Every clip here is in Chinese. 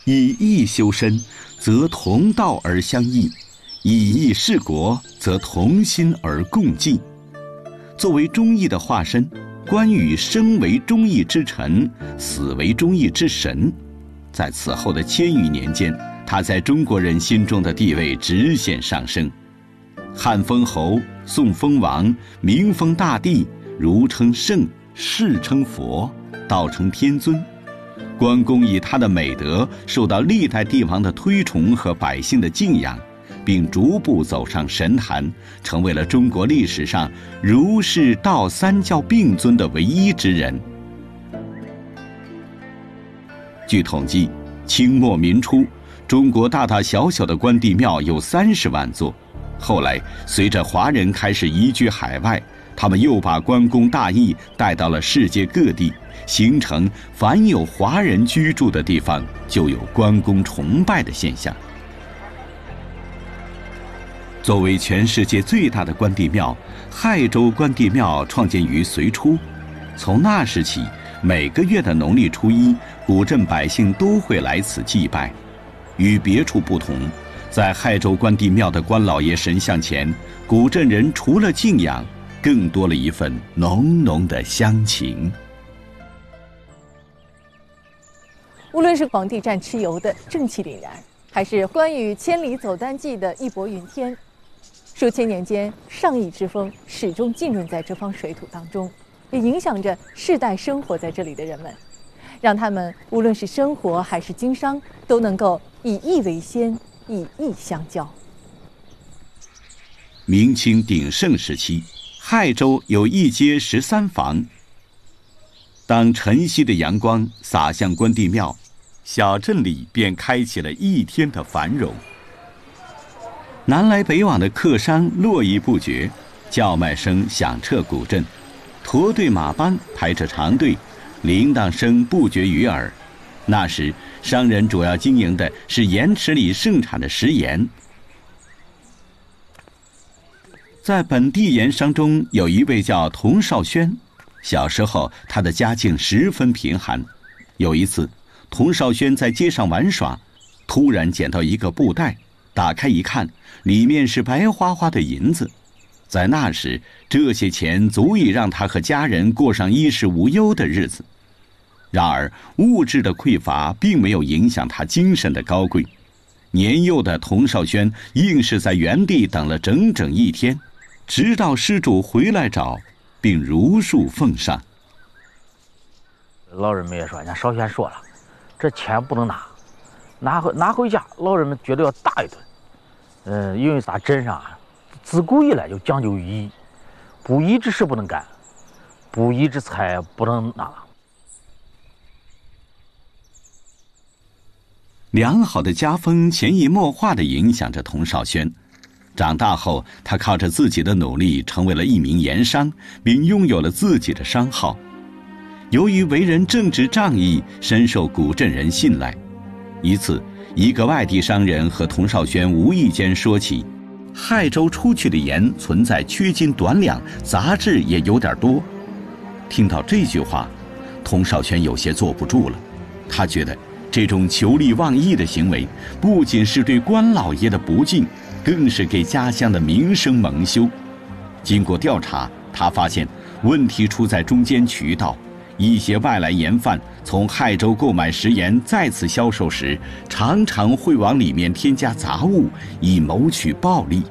以义修身，则同道而相益；以义治国，则同心而共济。作为忠义的化身，关羽生为忠义之臣，死为忠义之神。在此后的千余年间，他在中国人心中的地位直线上升。汉封侯，宋封王，明封大帝，儒称圣，释称佛，道成天尊。关公以他的美德受到历代帝王的推崇和百姓的敬仰，并逐步走上神坛，成为了中国历史上儒释道三教并尊的唯一之人。据统计，清末民初，中国大大小小的关帝庙有30万座。后来，随着华人开始移居海外，他们又把关公大义带到了世界各地，形成凡有华人居住的地方就有关公崇拜的现象。作为全世界最大的关帝庙，亥州关帝庙创建于隋初。从那时起，每个月的农历初一，古镇百姓都会来此祭拜。与别处不同，在亥州关帝庙的关老爷神像前，古镇人除了敬仰，更多了一份浓浓的乡情。 无论是黄帝战蚩尤的正气凛然，还是关羽千里走单骑的义薄云天，数千年间，上义之风始终浸润在这方水土当中，也影响着世代生活在这里的人们，让他们无论是生活还是经商，都能够以义为先，以义相交。 明清鼎盛时期，亥州有一街13房。当晨曦的阳光洒向关帝庙，小镇里便开启了一天的繁荣。南来北往的客商络绎不绝，叫卖声响彻古镇，驼队马班排着长队，铃铛声不绝于耳。那时，商人主要经营的是盐池里盛产的食盐。在本地盐商中，有一位叫童少轩。小时候，他的家境十分贫寒。有一次，童少轩在街上玩耍，突然捡到一个布袋，打开一看，里面是白花花的银子。在那时，这些钱足以让他和家人过上衣食无忧的日子。然而，物质的匮乏并没有影响他精神的高贵。年幼的童少轩硬是在原地等了整整一天，直到施主回来找，并如数奉上。 老人们也说，人家少轩说了，这钱不能拿回家，老人们觉得要打一顿。因为咱镇上自古以来就讲究义，不义之事不能干，不义之财不能拿。 良好的家风潜移默化地影响着童少轩。长大后，他靠着自己的努力成为了一名盐商，并拥有了自己的商号。由于为人正直仗义，深受古镇人信赖。一次，一个外地商人和童少轩无意间说起，亥州出去的盐存在缺斤短两，杂质也有点多。听到这句话，童少轩有些坐不住了。他觉得这种求利忘义的行为，不仅是对关老爷的不敬，更是给家乡的名声蒙羞。经过调查，他发现问题出在中间渠道。一些外来盐贩从亥州购买食盐再次销售时，常常会往里面添加杂物，以谋取暴利。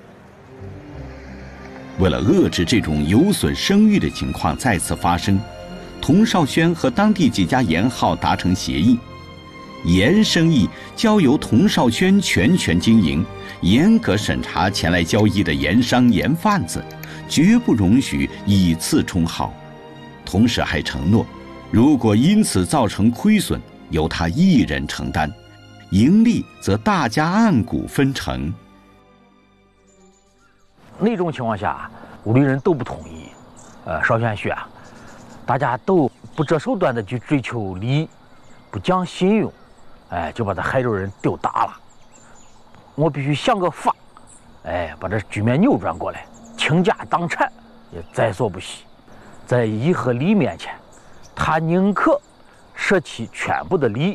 为了遏制这种有损声誉的情况再次发生，童少轩和当地几家盐号达成协议，盐生意交由童少轩全权经营，严格审查前来交易的盐商盐贩子，绝不容许以次充好。同时还承诺，如果因此造成亏损，由他一人承担，盈利则大家按股分成。 那种情况下，屋里人都不同意。少轩说，大家都不择手段的去追求利益，不讲信用，就把这亥州人丢大了。我必须想个法，把这局面扭转过来，倾家荡产也在所不惜。在义和利面前，他宁可舍弃全部的利益，